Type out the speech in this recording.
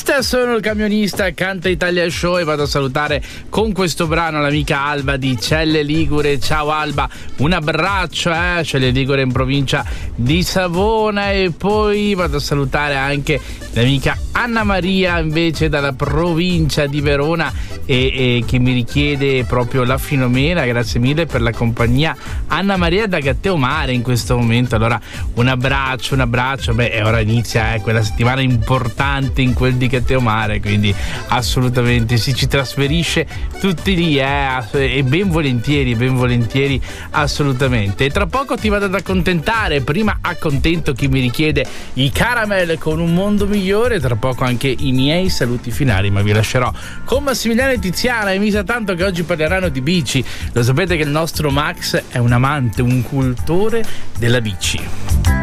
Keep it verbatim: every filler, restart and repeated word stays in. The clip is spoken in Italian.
camionista, sono il camionista, canta Italia Show e vado a salutare con questo brano l'amica Alba di Celle Ligure. Ciao Alba, un abbraccio, eh? Celle Ligure in provincia di Savona. E poi vado a salutare anche l'amica Anna Maria invece dalla provincia di Verona e, e che mi richiede proprio la Filomena. Grazie mille per la compagnia, Anna Maria da Gatteomare in questo momento. Allora un abbraccio, un abbraccio. Beh, e ora inizia eh, quella settimana importante in quel di Gatteomare, quindi assolutamente si ci trasferisce tutti lì eh, e ben volentieri, ben volentieri assolutamente. E tra poco ti vado ad accontentare, prima accontento chi mi richiede i Caramel con Un Mondo Migliore, tra poco anche i miei saluti finali, ma vi lascerò con Massimiliano e Tiziana e mi sa tanto che oggi parleranno di bici. Lo sapete che il nostro Max è un amante, un cultore della bici.